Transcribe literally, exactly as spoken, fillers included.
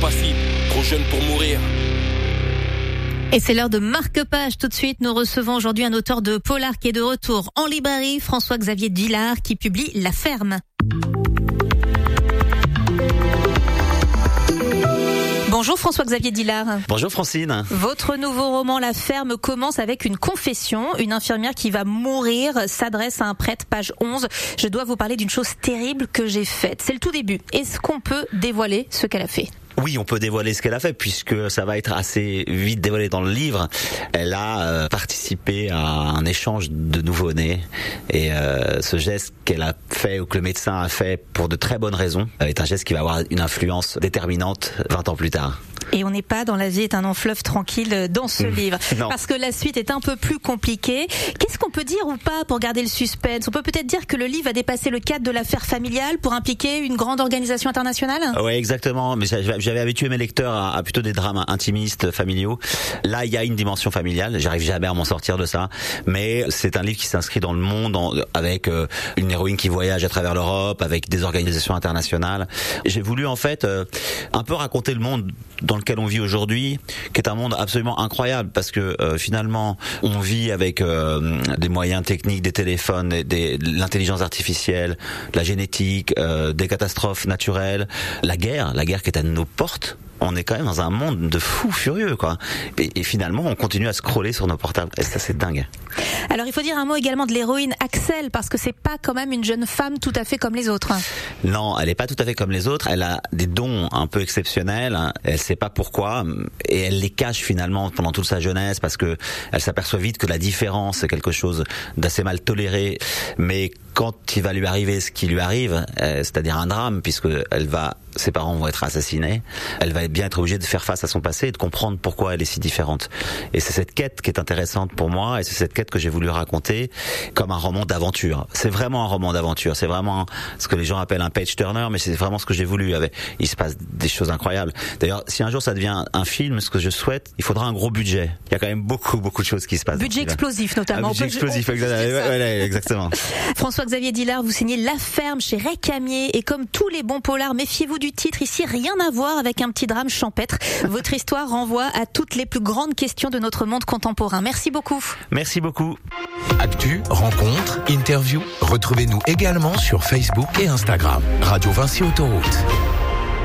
pas Philippe, trop jeune pour mourir. Et c'est l'heure de marque-page. Tout de suite, nous recevons aujourd'hui un auteur de polar qui est de retour en librairie, François-Xavier Dillard, qui publie La Ferme. Bonjour François-Xavier Dillard. Bonjour Francine. Votre nouveau roman La Ferme commence avec une confession. Une infirmière qui va mourir s'adresse à un prêtre, page onze. Je dois vous parler d'une chose terrible que j'ai faite. C'est le tout début. Est-ce qu'on peut dévoiler ce qu'elle a fait ? Oui, on peut dévoiler ce qu'elle a fait puisque ça va être assez vite dévoilé dans le livre. Elle a euh, participé à un échange de nouveau-nés et euh, ce geste qu'elle a fait ou que le médecin a fait pour de très bonnes raisons est un geste qui va avoir une influence déterminante vingt ans plus tard. Et on n'est pas dans La vie est un long fleuve tranquille dans ce livre. Non. Parce que la suite est un peu plus compliquée. Qu'est-ce qu'on peut dire ou pas pour garder le suspense ? On peut peut-être dire que le livre a dépassé le cadre de l'affaire familiale pour impliquer une grande organisation internationale ? Oui, exactement. Mais j'avais habitué mes lecteurs à, à plutôt des drames intimistes, familiaux. Là, il y a une dimension familiale. J'arrive jamais à m'en sortir de ça. Mais c'est un livre qui s'inscrit dans le monde en, avec euh, une héroïne qui voyage à travers l'Europe, avec des organisations internationales. J'ai voulu en fait euh, un peu raconter le monde dans lequel on vit aujourd'hui, qui est un monde absolument incroyable parce que euh, finalement on vit avec euh, des moyens techniques, des téléphones, des, des, de l'intelligence artificielle, de la génétique, euh, des catastrophes naturelles, la guerre, la guerre qui est à nos portes. On est quand même dans un monde de fous furieux, quoi. Et, et finalement, on continue à scroller sur nos portables. Et ça, c'est dingue. Alors, il faut dire un mot également de l'héroïne Axel, parce que c'est pas quand même une jeune femme tout à fait comme les autres. Non, elle est pas tout à fait comme les autres. Elle a des dons un peu exceptionnels. Elle sait pas pourquoi, et elle les cache finalement pendant toute sa jeunesse, parce que elle s'aperçoit vite que la différence est quelque chose d'assez mal toléré. Mais quand il va lui arriver ce qui lui arrive, euh, c'est-à-dire un drame, puisque elle va, ses parents vont être assassinés, elle va bien être obligée de faire face à son passé et de comprendre pourquoi elle est si différente. Et c'est cette quête qui est intéressante pour moi, et c'est cette quête que j'ai voulu raconter comme un roman d'aventure. C'est vraiment un roman d'aventure, c'est vraiment ce que les gens appellent un page-turner, mais c'est vraiment ce que j'ai voulu. Il se passe des choses incroyables. D'ailleurs, si un jour ça devient un film, ce que je souhaite, il faudra un gros budget. Il y a quand même beaucoup, beaucoup de choses qui se passent. Budget explosif notamment. Un budget explosif, exactement. Ouais, exactement. François-Xavier Dillard, vous signez La Ferme chez Recamier, et comme tous les bons polars, méfiez-vous du titre. Ici, rien à voir avec un petit drame champêtre. Votre histoire renvoie à toutes les plus grandes questions de notre monde contemporain. Merci beaucoup. Merci beaucoup. Actu, rencontres, interviews. Retrouvez-nous également sur Facebook et Instagram. Radio Vinci Autoroute.